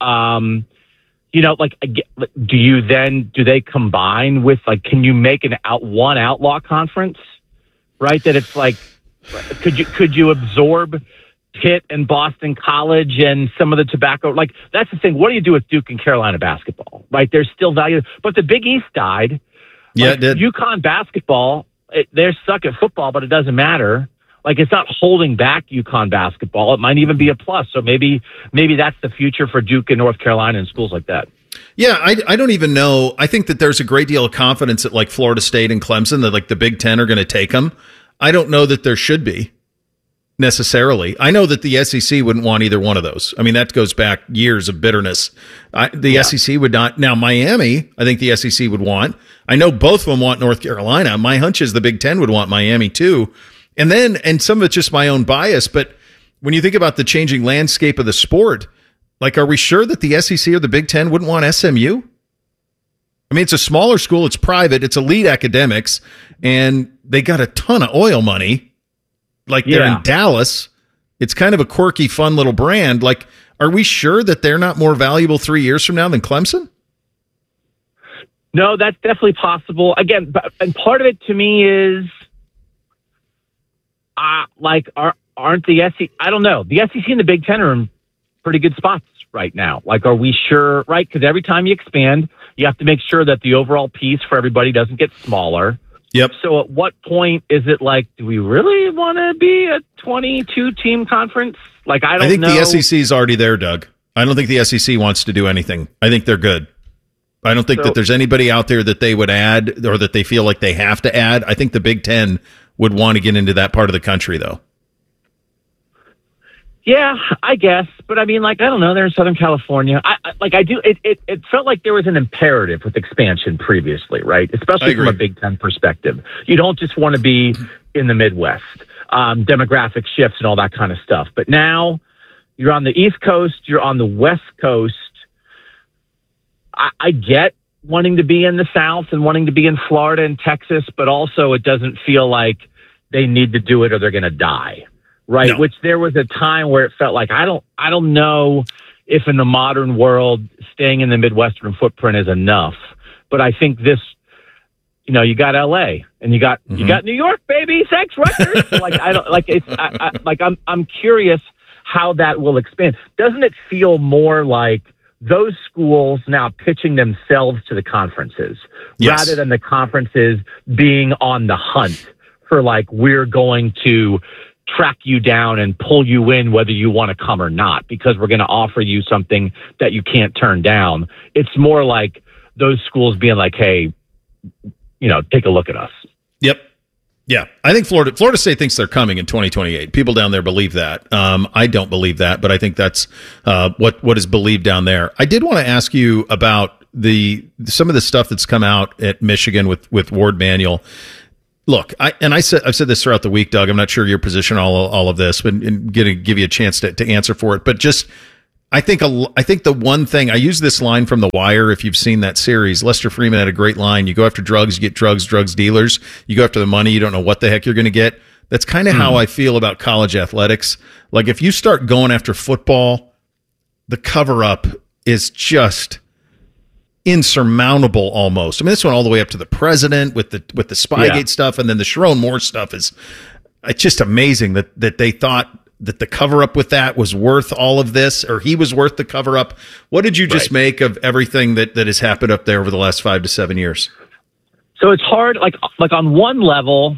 do they combine with can you make one outlaw conference? Right, that it's like, could you absorb Pitt and Boston College and some of the tobacco? Like, that's the thing. What do you do with Duke and Carolina basketball? Right, there's still value, but the Big East died. Yeah, it did. UConn basketball, they're stuck at football, but it doesn't matter. Like, it's not holding back UConn basketball. It might even be a plus. So maybe that's the future for Duke and North Carolina and schools like that. Yeah, I don't even know. I think that there's a great deal of confidence at like Florida State and Clemson that like the Big Ten are going to take them. I don't know that there should be necessarily. I know that the SEC wouldn't want either one of those. I mean, that goes back years of bitterness. The SEC would not. Now, Miami, I think the SEC would want. I know both of them want North Carolina. My hunch is the Big Ten would want Miami too. And some of it's just my own bias. But when you think about the changing landscape of the sport, like, are we sure that the SEC or the Big Ten wouldn't want SMU? I mean, it's a smaller school. It's private. It's elite academics. And they got a ton of oil money. Like, they're in Dallas. It's kind of a quirky, fun little brand. Like, are we sure that they're not more valuable 3 years from now than Clemson? No, that's definitely possible. Again, and part of it to me is, aren't the SEC? I don't know. The SEC and the Big Ten are in pretty good spots right now. Like, are we sure? Right? Because every time you expand, you have to make sure that the overall piece for everybody doesn't get smaller. Yep. So at what point is it like, do we really want to be a 22-team conference? Like, I think the SEC is already there, Doug. I don't think the SEC wants to do anything. I think they're good. I don't think that there's anybody out there that they would add or that they feel like they have to add. I think the Big Ten would want to get into that part of the country, though. Yeah, I guess. But I mean, I don't know. They're in Southern California. It felt like there was an imperative with expansion previously, right? Especially from a Big Ten perspective. You don't just want to be in the Midwest, demographic shifts and all that kind of stuff. But now you're on the East Coast, you're on the West Coast. I get wanting to be in the South and wanting to be in Florida and Texas, but also it doesn't feel like they need to do it or they're going to die. Right. No. Which there was a time where it felt like, I don't know if in the modern world, staying in the Midwestern footprint is enough, but I think you got LA and you got New York, baby. Thanks, Rutgers. I'm curious how that will expand. Doesn't it feel more like those schools now pitching themselves to the conferences rather than the conferences being on the hunt for we're going to track you down and pull you in whether you want to come or not because we're going to offer you something that you can't turn down. It's more like those schools being like, hey, take a look at us. Yep. Yeah, I think Florida State thinks they're coming in 2028. People down there believe that. I don't believe that, but I think that's what is believed down there. I did want to ask you about some of the stuff that's come out at Michigan with Ward Manuel. Look, I've said this throughout the week, Doug. I'm not sure your position on all of this, but I'm going to give you a chance to answer for it. But just I think the one thing, I use this line from The Wire, if you've seen that series. Lester Freeman had a great line. You go after drugs, you get drugs dealers. You go after the money, you don't know what the heck you're going to get. That's kind of how I feel about college athletics. Like if you start going after football, the cover-up is just insurmountable almost. I mean, this went all the way up to the president with the Spygate stuff, and then the Sharon Moore stuff it's just amazing that they thought that the cover-up with that was worth all of this, or he was worth the cover-up. What did you just make of everything that has happened up there over the last 5 to 7 years? So it's hard, like on one level,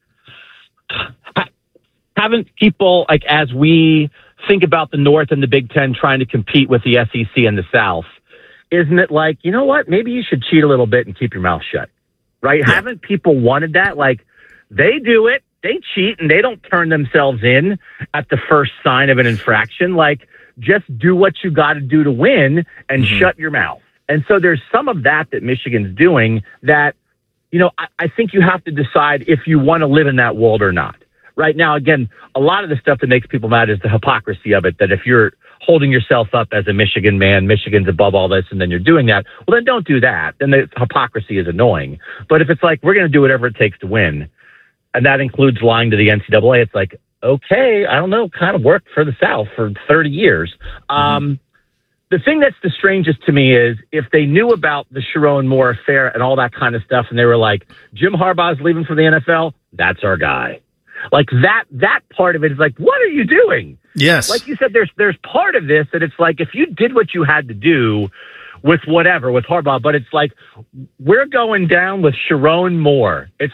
haven't people, as we think about the North and the Big Ten trying to compete with the SEC and the South, isn't it you know what, maybe you should cheat a little bit and keep your mouth shut, right? Yeah. Haven't people wanted that? They do it. They cheat and they don't turn themselves in at the first sign of an infraction. Just do what you got to do to win and shut your mouth. And so there's some of that Michigan's doing that, I think you have to decide if you want to live in that world or not. Right now, again, a lot of the stuff that makes people mad is the hypocrisy of it, that if you're holding yourself up as a Michigan man, Michigan's above all this, and then you're doing that, well, then don't do that. Then the hypocrisy is annoying. But if it's we're going to do whatever it takes to win, and that includes lying to the NCAA, it's okay, I don't know, kind of worked for the South for 30 years. The thing that's the strangest to me is if they knew about the Sharon Moore affair and all that kind of stuff, and they were like, Jim Harbaugh's leaving for the NFL, that's our guy. That part of it is what are you doing? Yes. Like you said, there's part of this that it's if you did what you had to do with Harbaugh, but it's we're going down with Sharon Moore. It's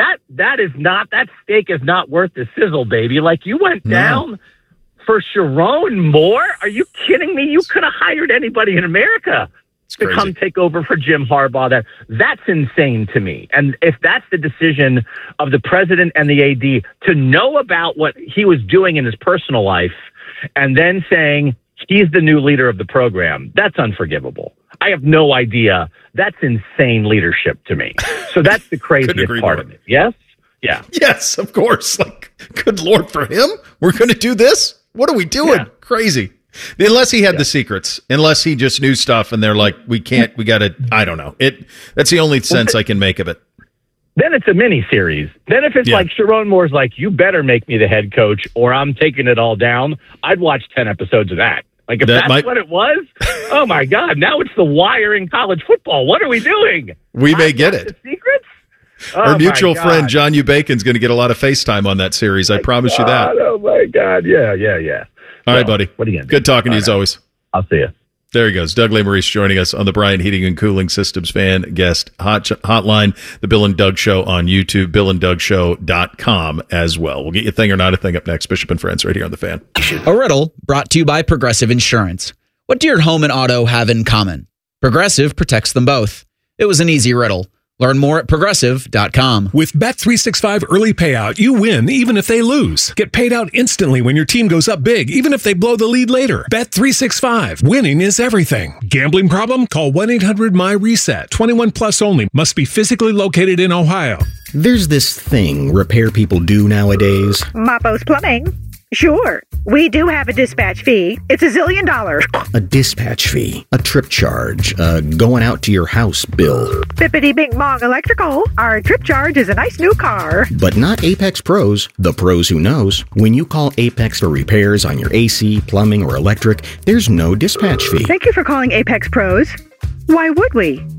that steak is not worth the sizzle, baby. You went down for Sharon Moore? Are you kidding me? You could have hired anybody in America to come take over for Jim Harbaugh. That's insane to me. And if that's the decision of the president and the AD to know about what he was doing in his personal life and then saying he's the new leader of the program, that's unforgivable. I have no idea. That's insane leadership to me. So that's the craziest part of it. Yes? Yeah. Yes, of course. Good Lord, for him? We're going to do this? What are we doing? Yeah. Crazy. Unless he had the secrets, unless he just knew stuff and they're we got to, I don't know. That's the only sense I can make of it. Then it's a mini series. Then if it's Sharon Moore's you better make me the head coach or I'm taking it all down, I'd watch 10 episodes of that. If that's what it was, oh my God, now it's The Wire in college football. What are we doing? We may get it. The secrets? Our mutual friend, John U. Bacon's going to get a lot of FaceTime on that series. I promise you that. Oh my God. Yeah. All right, buddy. What are you going to do? Good talking to you as always. I'll see you. There he goes. Doug Lesmerises joining us on the Bryant Heating and Cooling Systems fan guest hotline, the Bill and Doug Show on YouTube, BillandDougShow.com as well. We'll get you Thing or Not a Thing up next. Bishop and Friends right here on the Fan. A riddle brought to you by Progressive Insurance. What do your home and auto have in common? Progressive protects them both. It was an easy riddle. Learn more at Progressive.com. With Bet365 Early Payout, you win even if they lose. Get paid out instantly when your team goes up big, even if they blow the lead later. Bet365. Winning is everything. Gambling problem? Call 1-800-MY-RESET. 21 plus only. Must be physically located in Ohio. There's this thing repair people do nowadays. Mapo's Plumbing. Sure, we do have a dispatch fee. It's $1 zillion. A dispatch fee, a trip charge, going out to your house bill. Bippity Bing Bong Electrical. Our trip charge is a nice new car. But not Apex Pros, the pros who knows. When you call Apex for repairs on your AC, plumbing, or electric, there's no dispatch fee. Thank you for calling Apex Pros. Why would we?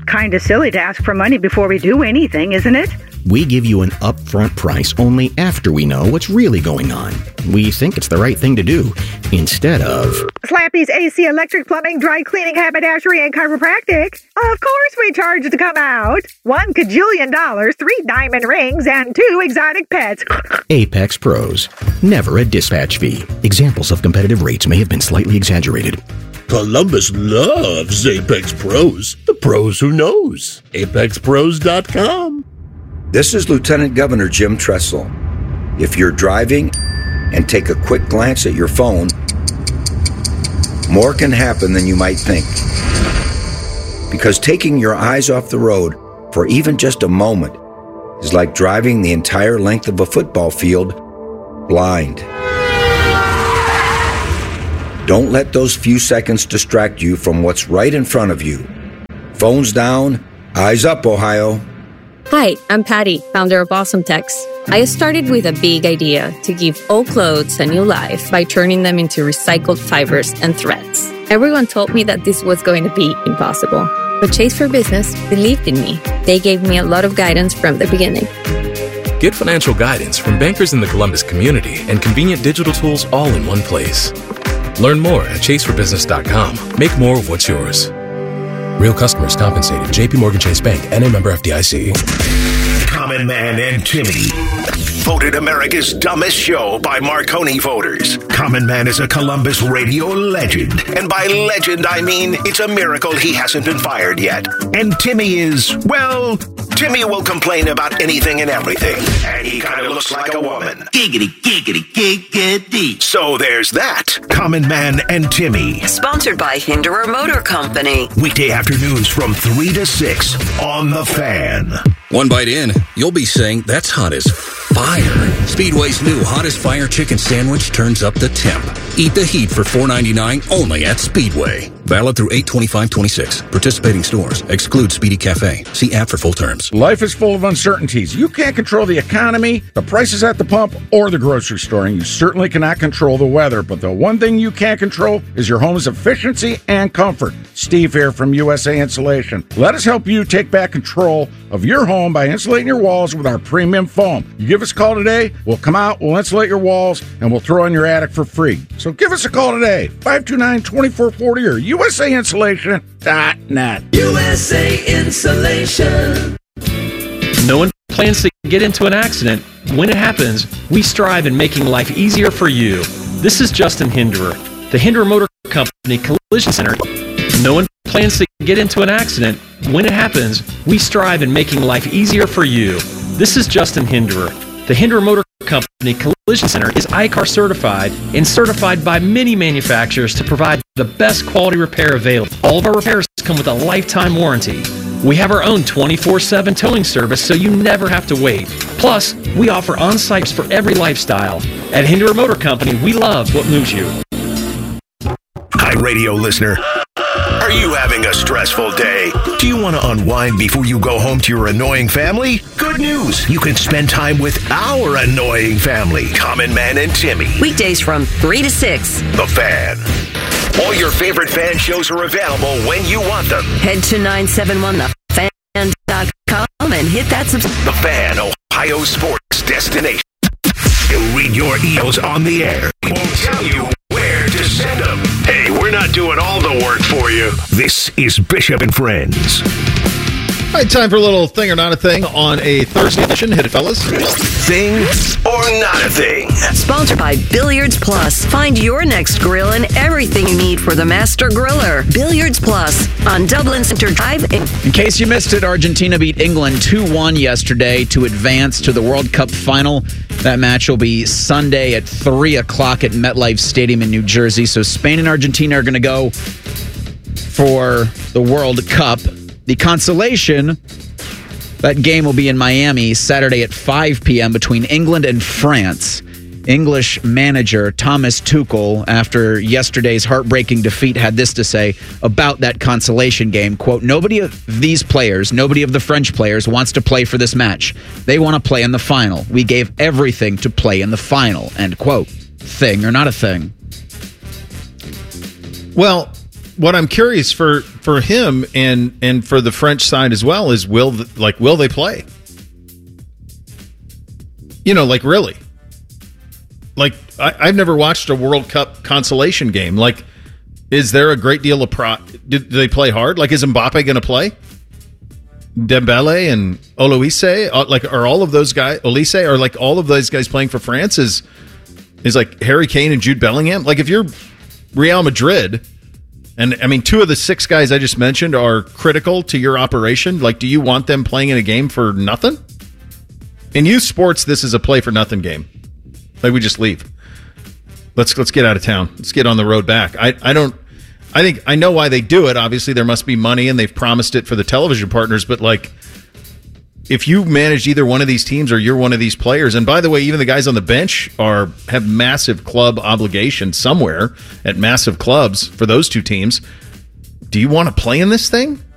kind of silly to ask for money before we do anything, isn't it? We give you an upfront price only after we know what's really going on. We think it's the right thing to do, instead of... Slappy's AC, electric, plumbing, dry cleaning, haberdashery, and chiropractic. Of course we charge to come out. $1 kajillion, 3 diamond rings, and 2 exotic pets. Apex Pros. Never a dispatch fee. Examples of competitive rates may have been slightly exaggerated. Columbus loves Apex Pros. The pros who knows. ApexPros.com. This is Lieutenant Governor Jim Tressel. If you're driving and take a quick glance at your phone, more can happen than you might think. Because taking your eyes off the road for even just a moment is like driving the entire length of a football field blind. Don't let those few seconds distract you from what's right in front of you. Phones down, eyes up, Ohio. Hi, I'm Patty, founder of Awesome Tex. I started with a big idea to give old clothes a new life by turning them into recycled fibers and threads. Everyone told me that this was going to be impossible, but Chase for Business believed in me. They gave me a lot of guidance from the beginning. Get financial guidance from bankers in the Columbus community and convenient digital tools all in one place. Learn more at chaseforbusiness.com. Make more of what's yours. Real customers compensated. J.P. Morgan Chase Bank, N.A. member FDIC. Common Man and Timmy. Voted America's dumbest show by Marconi voters. Common Man is a Columbus radio legend. And by legend, I mean it's a miracle he hasn't been fired yet. And Timmy is, well, Timmy will complain about anything and everything. And he kind of looks like a woman. Giggity, giggity, giggity. So there's that. Common Man and Timmy. Sponsored by Hinderer Motor Company. Weekday afternoons from 3 to 6 on The Fan. One bite in, you'll be saying, that's hot as fire. Speedway's new Hottest Fire Chicken Sandwich turns up the temp. Eat the heat for $4.99 only at Speedway. Valid through 8/25/26. Participating stores. Exclude Speedy Cafe. See app for full terms. Life is full of uncertainties. You can't control the economy, the prices at the pump, or the grocery store, and you certainly cannot control the weather. But the one thing you can control is your home's efficiency and comfort. Steve here from USA Insulation. Let us help you take back control of your home by insulating your walls with our premium foam. You give us a call today, we'll come out, we'll insulate your walls, and we'll throw in your attic for free. So give us a call today, 529-2440 or USAinsulation.net. USA Insulation. No one plans to get into an accident. When it happens, we strive in making life easier for you. This is Justin Hinderer, the Hinderer Motor Company Collision Center. No one plans to get into an accident. When it happens, we strive in making life easier for you. This is Justin Hinderer. The Hinderer Motor Company Collision Center is ICAR certified and certified by many manufacturers to provide the best quality repair available. All of our repairs come with a lifetime warranty. We have our own 24/7 towing service, so you never have to wait. Plus, we offer on-sites for every lifestyle. At Hinderer Motor Company, we love what moves you. Hi, radio listener. Are you having a stressful day? Do you want to unwind before you go home to your annoying family? Good news. You can spend time with our annoying family, Common Man and Timmy. Weekdays from 3 to 6. The Fan. All your favorite fan shows are available when you want them. Head to 971thefan.com and hit that subscribe. The Fan, Ohio sports destination. You'll read your emails on the air. It won't tell you where to send them. Hey, we're not doing all the work for you. This is Bishop and Friends. All right, time for a little thing or not a thing on a Thursday edition. Hit it, fellas. Thing or not a thing. Sponsored by Billiards Plus. Find your next grill and everything you need for the master griller. Billiards Plus on Dublin Center Drive. In case you missed it, Argentina beat England 2-1 yesterday to advance to the World Cup final. That match will be Sunday at 3 o'clock at MetLife Stadium in New Jersey. So Spain and Argentina are going to go for the World Cup. The consolation, that game will be in Miami Saturday at 5 p.m. between England and France. English manager Thomas Tuchel, after yesterday's heartbreaking defeat, had this to say about that consolation game. Quote, nobody of these players, nobody of the French players wants to play for this match. They want to play in the final. We gave everything to play in the final, end quote. Thing or not a thing? Well, what I'm curious for him and for the French side as well is will they play? Like really? Like I've never watched a World Cup consolation game. Like, is there a great deal of do they play hard? Like, is Mbappe going to play? Dembele and Olise, are all of those guys? Olise, are like all of those guys playing for France? Is like Harry Kane and Jude Bellingham? Like, if you're Real Madrid, and I mean, 2 of the 6 guys I just mentioned are critical to your operation. Like, do you want them playing in a game for nothing? In youth sports, this is a play for nothing game. Like, we just leave. Let's get out of town. Let's get on the road back. I think I know why they do it. Obviously, there must be money, and they've promised it for the television partners. But like, if you manage either one of these teams or you're one of these players, and by the way, even the guys on the bench have massive club obligations somewhere at massive clubs for those 2 teams. Do you want to play in this thing?